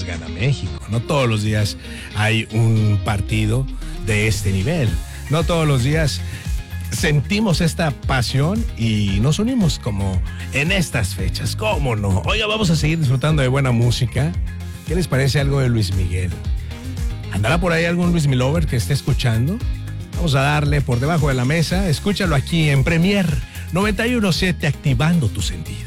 gana México. No todos los días hay un partido de este nivel. No todos los días sentimos esta pasión y nos unimos como en estas fechas. ¿Cómo no? Oiga, vamos a seguir disfrutando de buena música. ¿Qué les parece algo de Luis Miguel? ¿Andará por ahí algún Luis Milover que esté escuchando? Vamos a darle por debajo de la mesa. Escúchalo aquí en Premier 91.7, activando tus sentidos.